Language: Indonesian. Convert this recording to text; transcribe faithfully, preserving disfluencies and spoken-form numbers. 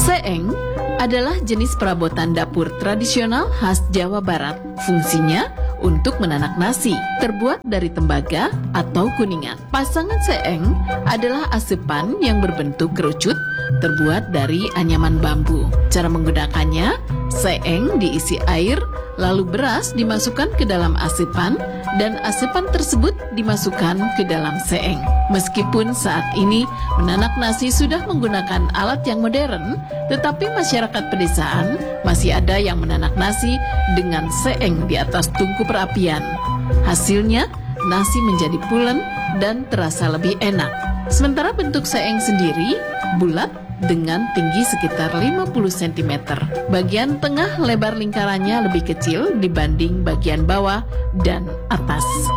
Seeng adalah jenis perabotan dapur tradisional khas Jawa Barat. Fungsinya untuk menanak nasi, terbuat dari tembaga atau kuningan. Pasangan seeng adalah asepan yang berbentuk kerucut, terbuat dari anyaman bambu. Cara menggunakannya, seeng diisi air, lalu beras dimasukkan ke dalam asepan, dan asepan tersebut dimasukkan ke dalam seeng. Meskipun saat ini menanak nasi sudah menggunakan alat yang modern, tetapi masyarakat pedesaan masih ada yang menanak nasi dengan seeng di atas tungku perapian. Hasilnya, nasi menjadi pulen dan terasa lebih enak. Sementara bentuk seeng sendiri bulat dengan tinggi sekitar lima puluh sentimeter. Bagian tengah lebar lingkarannya lebih kecil dibanding bagian bawah dan atas.